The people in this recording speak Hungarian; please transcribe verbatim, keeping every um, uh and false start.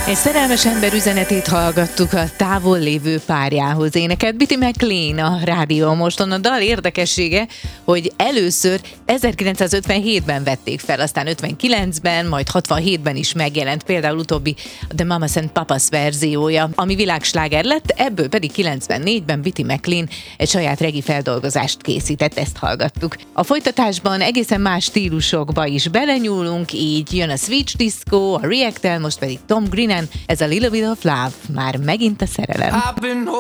Egy szerelmes ember üzenetét hallgattuk a távol lévő párjához. Énekelt Bitty McLean a Rádió Moston. A dal érdekessége, hogy először ezerkilencszázötvenhétben vették fel, aztán ötvenkilencben, majd hatvanhétben is megjelent például utóbbi The Mamas and Papas verziója, ami világsláger lett, ebből pedig kilencvennégyben Bitty McLean egy saját regi feldolgozást készített, ezt hallgattuk. A folytatásban egészen más stílusokba is belenyúlunk, így jön a Switch Disco, a React-tel, most pedig Tom Grennan, ez a Little Bit of Love, már megint a szerelem.